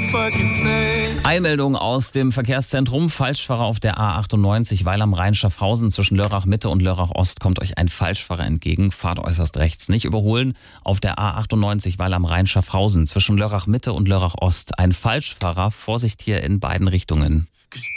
Eilmeldung aus dem Verkehrszentrum. Falschfahrer auf der A98 Weil am Rhein Schaffhausen zwischen Lörrach Mitte und Lörrach Ost kommt euch ein Falschfahrer entgegen. Fahrt äußerst rechts. Nicht überholen auf der A98 Weil am Rhein Schaffhausen zwischen Lörrach Mitte und Lörrach Ost. Ein Falschfahrer. Vorsicht hier in beiden Richtungen.